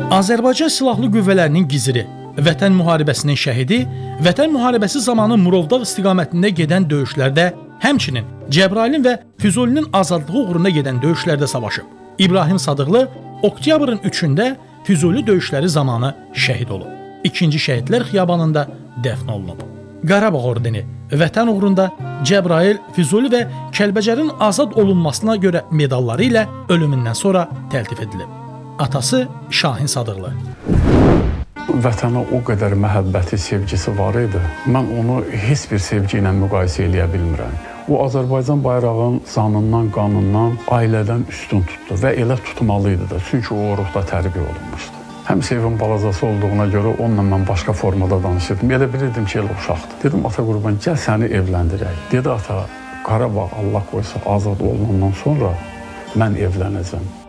Azərbaycan Silahlı Qüvvələrinin giziri, Vətən müharibəsinin şəhidi, Vətən müharibəsi zamanı Murovdağ istiqamətində gedən döyüşlərdə, həmçinin Cəbrayılın və Füzulinin azadlığı uğruna gedən döyüşlərdə savaşıb. İbrahim Sadıqlı oktyabrın 3-də Füzuli döyüşləri zamanı şəhid olub. 2-ci Şəhidlər Xiyabanında dəfn olunub. Qarabağ ordeni Vətən uğrunda Cəbrayıl, Füzuli və Kəlbəcərin azad olunmasına görə medalları ilə ölümündən sonra təltif edilib. Atası Şahin Sadıqlı. Vətənə o qədər məhəbbəti, sevgisi var idi. Mən onu heç bir sevgi ilə müqayisə eləyə bilmirəm. O, Azərbaycan bayrağının canından, qanından, ailədən üstün tutdu və elə tutmalı idi da. Çünki o ruhda tərbiyə olunmuşdu. Həmişə evin balazası olduğuna görə onunla mən başqa formada danışırdım. Elə bilirdim ki, elə uşaqdır. Dedim, ata qurban, gəl səni evləndirək. Dedi, ata, Qarabağ Allah qoysa azad olunandan sonra mən evlənəcəm.